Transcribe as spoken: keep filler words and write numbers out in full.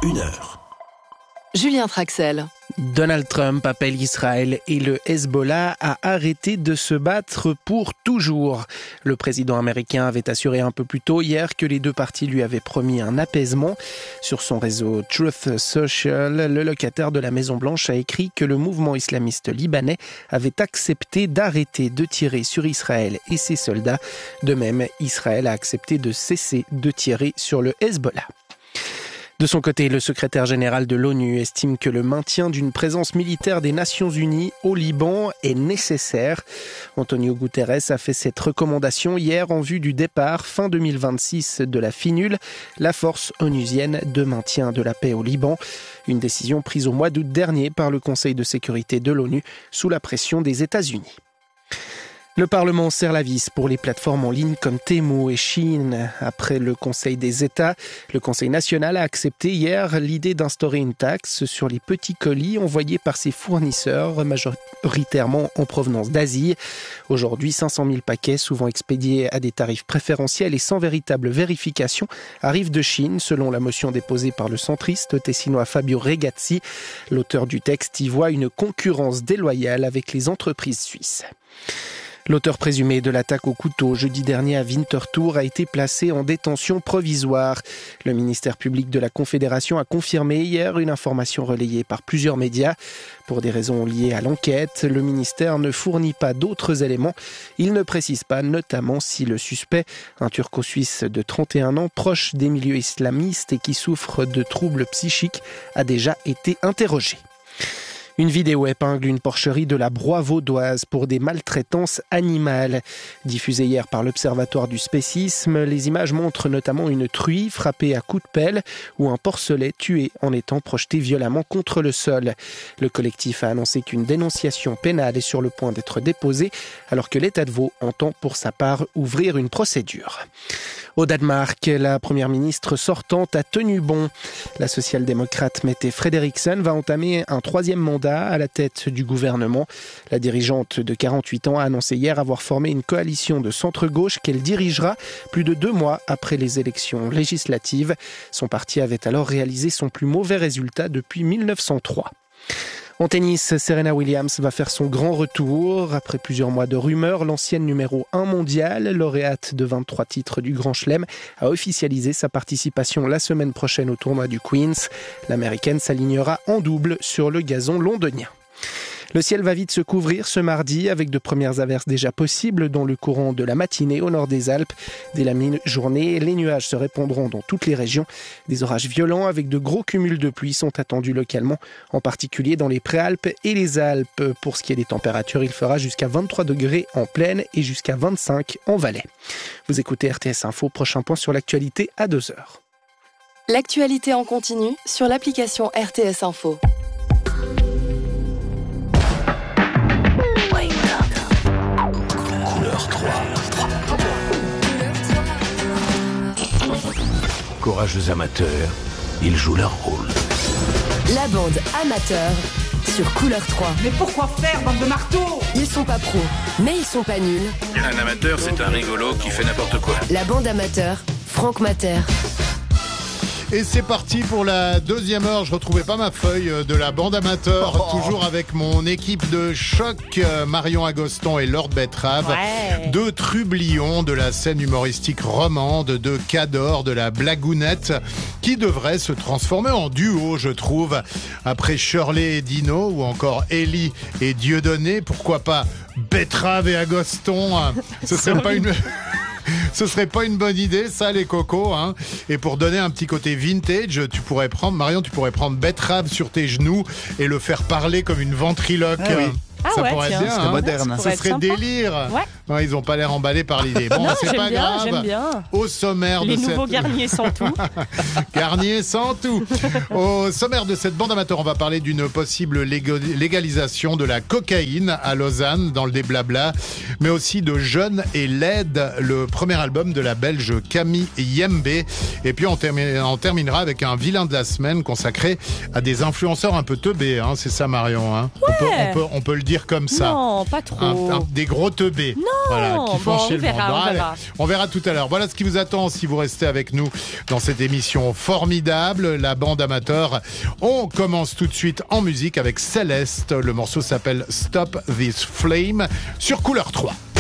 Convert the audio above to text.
une heure. Julien Traxel. Donald Trump appelle Israël et le Hezbollah à arrêter de se battre pour toujours. Le président américain avait assuré un peu plus tôt hier que les deux parties lui avaient promis un apaisement. Sur son réseau Truth Social, le locataire de la Maison-Blanche a écrit que le mouvement islamiste libanais avait accepté d'arrêter de tirer sur Israël et ses soldats. De même, Israël a accepté de cesser de tirer sur le Hezbollah. De son côté, le secrétaire général de l'ONU estime que le maintien d'une présence militaire des Nations Unies au Liban est nécessaire. Antonio Guterres a fait cette recommandation hier en vue du départ fin deux mille vingt-six de la FINUL, la force onusienne de maintien de la paix au Liban. Une décision prise au mois d'août dernier par le Conseil de sécurité de l'ONU sous la pression des États-Unis. Le Parlement serre la vis pour les plateformes en ligne comme Temu et Shein. Après le Conseil des États, le Conseil national a accepté hier l'idée d'instaurer une taxe sur les petits colis envoyés par ses fournisseurs, majoritairement en provenance d'Asie. Aujourd'hui, cinq cent mille paquets, souvent expédiés à des tarifs préférentiels et sans véritable vérification, arrivent de Chine, selon la motion déposée par le centriste tessinois Fabio Regazzi. L'auteur du texte y voit une concurrence déloyale avec les entreprises suisses. L'auteur présumé de l'attaque au couteau jeudi dernier à Winterthur a été placé en détention provisoire. Le ministère public de la Confédération a confirmé hier une information relayée par plusieurs médias. Pour des raisons liées à l'enquête, le ministère ne fournit pas d'autres éléments. Il ne précise pas notamment si le suspect, un turco-suisse de trente et un ans, proche des milieux islamistes et qui souffre de troubles psychiques, a déjà été interrogé. Une vidéo épingle une porcherie de la Broye vaudoise pour des maltraitances animales. Diffusée hier par l'Observatoire du spécisme, les images montrent notamment une truie frappée à coups de pelle ou un porcelet tué en étant projeté violemment contre le sol. Le collectif a annoncé qu'une dénonciation pénale est sur le point d'être déposée, alors que l'État de Vaud entend pour sa part ouvrir une procédure. Au Danemark, la première ministre sortante a tenu bon. La social-démocrate Mette Frederiksen va entamer un troisième mandat à la tête du gouvernement. La dirigeante de quarante-huit ans a annoncé hier avoir formé une coalition de centre-gauche qu'elle dirigera plus de deux mois après les élections législatives. Son parti avait alors réalisé son plus mauvais résultat depuis mille neuf cent trois. En tennis, Serena Williams va faire son grand retour. Après plusieurs mois de rumeurs, l'ancienne numéro un mondiale, lauréate de vingt-trois titres du Grand Chelem, a officialisé sa participation la semaine prochaine au tournoi du Queens. L'américaine s'alignera en double sur le gazon londonien. Le ciel va vite se couvrir ce mardi avec de premières averses déjà possibles dans le courant de la matinée au nord des Alpes. Dès la mi-journée, les nuages se répandront dans toutes les régions. Des orages violents avec de gros cumuls de pluie sont attendus localement, en particulier dans les Préalpes et les Alpes. Pour ce qui est des températures, il fera jusqu'à vingt-trois degrés en plaine et jusqu'à vingt-cinq en Valais. Vous écoutez R T S Info, prochain point sur l'actualité à deux heures. L'actualité en continu sur l'application R T S Info. Courageux amateurs, ils jouent leur rôle. La bande amateur sur Couleur trois. Mais pourquoi faire, bande de marteaux ? Ils sont pas pros, mais ils sont pas nuls. Un amateur, c'est un rigolo qui fait n'importe quoi. La bande amateur, Franck Mater. Et c'est parti pour la deuxième heure. Je retrouvais pas ma feuille de la bande amateur. Oh. Toujours avec mon équipe de choc, Marion Agoston et Lord Betrave. Ouais. Deux trublions de la scène humoristique romande, deux cadors de la blagounette, qui devraient se transformer en duo, je trouve. Après Shirley et Dino, ou encore Ellie et Dieudonné, pourquoi pas Betrave et Agoston. Ce serait pas une... Ce serait pas une bonne idée, ça, les cocos, hein. Et pour donner un petit côté vintage, tu pourrais prendre, Marion, tu pourrais prendre Betrave sur tes genoux et le faire parler comme une ventriloque. Ah oui. Ça ah ouais, pourrait tiens, être bien, ce hein. serait moderne. Ce serait délire. Ouais. Non, ils ont pas l'air emballés par l'idée. Bon, non, c'est pas bien, grave. J'aime bien. Au sommaire Les de nouveaux cette... Garnier sans tout. Garnier sans tout. Au sommaire de cette bande amateur, on va parler d'une possible légalisation de la cocaïne à Lausanne, dans le déblabla, mais aussi de Jeune et laide, le premier album de la Belge Camille Yembe. Et puis on, termine, on terminera avec un vilain de la semaine consacré à des influenceurs un peu teubés, hein, c'est ça Marion, hein. Ouais. on, peut, on, peut, on peut le dire comme ça. Non, pas trop. Un, un, des gros teubés. Voilà, qui font bon, chier on le verra, monde. on Allez, verra. on verra tout à l'heure. Voilà ce qui vous attend si vous restez avec nous dans cette émission formidable, la bande amateur. On commence tout de suite en musique avec Céleste. Le morceau s'appelle Stop This Flame sur Couleur trois.